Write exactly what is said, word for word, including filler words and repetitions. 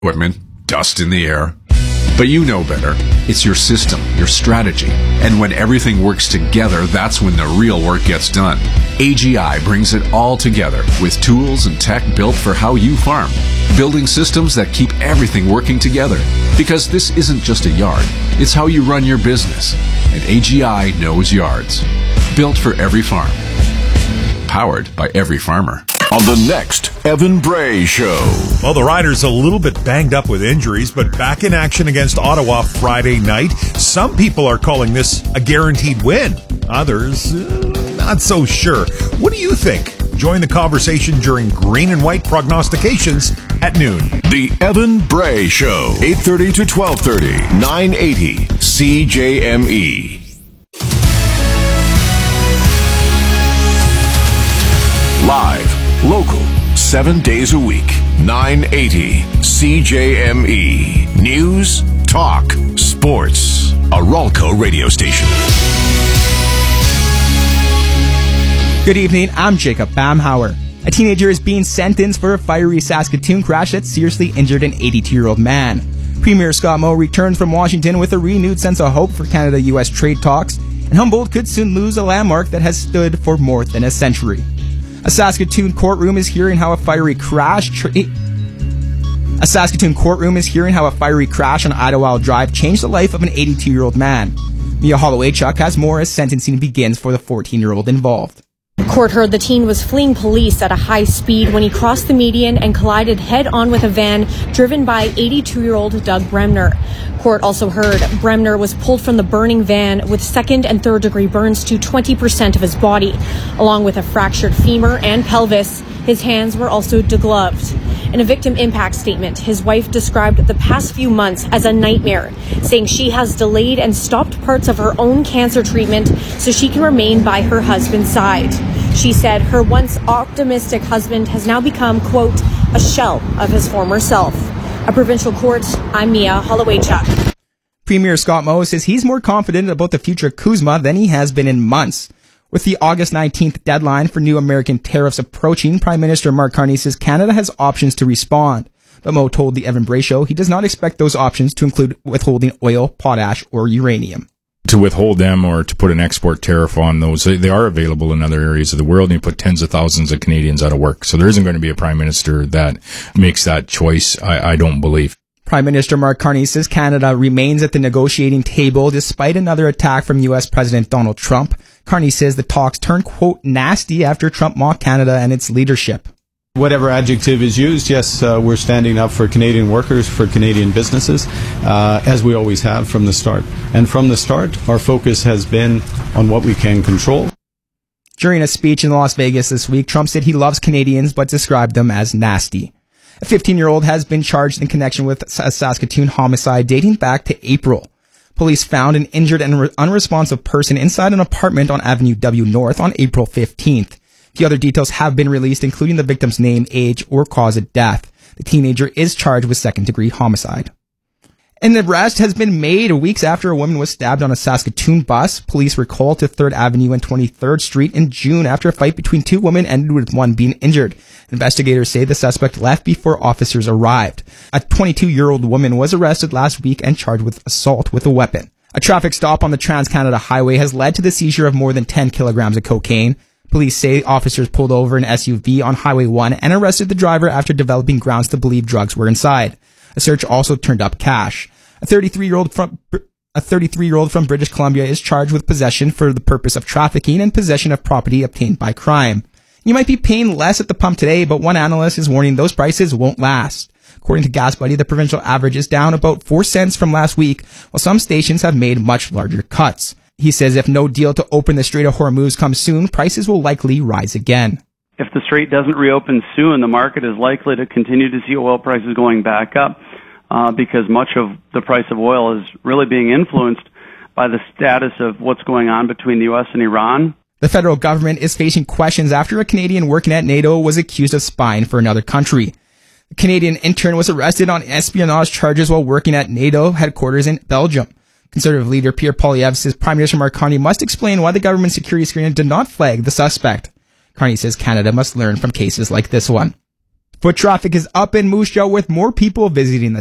equipment, dust in the air. But you know better. It's your system, your strategy. And when everything works together, that's when the real work gets done. A G I brings it all together with tools and tech built for how you farm. Building systems that keep everything working together. Because this isn't just a yard, it's how you run your business. And A G I knows yards. Built for every farm. Powered by every farmer. On the next Evan Bray Show. Well, the Riders a little bit banged up with injuries, but back in action against Ottawa Friday night. Some people are calling this a guaranteed win. Others, uh, not so sure. What do you think? Join the conversation during Green and White Prognostications at noon. The Evan Bray Show. eight thirty to twelve thirty. nine eighty C J M E. Live, local, seven days a week. nine eighty C J M E. News, talk, sports. A Ralco radio station. Good evening, I'm Jacob Bamhauer. A teenager is being sentenced for a fiery Saskatoon crash that seriously injured an eighty-two-year-old man. Premier Scott Moe returns from Washington with a renewed sense of hope for Canada U S trade talks, and Humboldt could soon lose a landmark that has stood for more than a century. A Saskatoon courtroom is hearing how a fiery crash... Tra- a Saskatoon courtroom is hearing how a fiery crash on Idlewild Drive changed the life of an eighty-two-year-old man. Mia Hollowaychuk has more as sentencing begins for the fourteen-year-old involved. Court heard the teen was fleeing police at a high speed when he crossed the median and collided head-on with a van driven by eighty-two-year-old Doug Bremner. Court also heard Bremner was pulled from the burning van with second and third degree burns to twenty percent of his body. Along with a fractured femur and pelvis, his hands were also degloved. In a victim impact statement, his wife described the past few months as a nightmare, saying she has delayed and stopped parts of her own cancer treatment so she can remain by her husband's side. She said her once optimistic husband has now become, quote, a shell of his former self. A provincial court, I'm Mia Hollowaychuk. Premier Scott Moe says he's more confident about the future of CUSMA than he has been in months. With the August nineteenth deadline for new American tariffs approaching, Prime Minister Mark Carney says Canada has options to respond. But Moe told the Evan Bray Show he does not expect those options to include withholding oil, potash, or uranium. To withhold them or to put an export tariff on those, they are available in other areas of the world, and you put tens of thousands of Canadians out of work. So there isn't going to be a prime minister that makes that choice, I, I don't believe. Prime Minister Mark Carney says Canada remains at the negotiating table despite another attack from U S President Donald Trump. Carney says the talks turned, quote, nasty after Trump mocked Canada and its leadership. Whatever adjective is used, yes, uh, we're standing up for Canadian workers, for Canadian businesses, uh, as we always have from the start. And from the start, our focus has been on what we can control. During a speech in Las Vegas this week, Trump said he loves Canadians but described them as nasty. A fifteen-year-old has been charged in connection with a Saskatoon homicide dating back to April. Police found an injured and unresponsive person inside an apartment on Avenue W North on April fifteenth. The other details have been released, including the victim's name, age, or cause of death. The teenager is charged with second-degree homicide. And the arrest has been made weeks after a woman was stabbed on a Saskatoon bus. Police were called to third Avenue and twenty-third Street in June after a fight between two women ended with one being injured. Investigators say the suspect left before officers arrived. A twenty-two-year-old woman was arrested last week and charged with assault with a weapon. A traffic stop on the Trans-Canada Highway has led to the seizure of more than ten kilograms of cocaine. Police say officers pulled over an S U V on Highway one and arrested the driver after developing grounds to believe drugs were inside. A search also turned up cash. A thirty-three-year-old from a thirty-three-year-old from British Columbia is charged with possession for the purpose of trafficking and possession of property obtained by crime. You might be paying less at the pump today, but one analyst is warning those prices won't last. According to Gas Buddy, the provincial average is down about four cents from last week, while some stations have made much larger cuts. He says if no deal to open the Strait of Hormuz comes soon, prices will likely rise again. If the strait doesn't reopen soon, the market is likely to continue to see oil prices going back up uh, because much of the price of oil is really being influenced by the status of what's going on between the U S and Iran. The federal government is facing questions after a Canadian working at NATO was accused of spying for another country. The Canadian intern was arrested on espionage charges while working at NATO headquarters in Belgium. Conservative leader Pierre Poilievre says Prime Minister Mark Carney must explain why the government security screening did not flag the suspect. Carney says Canada must learn from cases like this one. Foot traffic is up in Moose Jaw with more people visiting the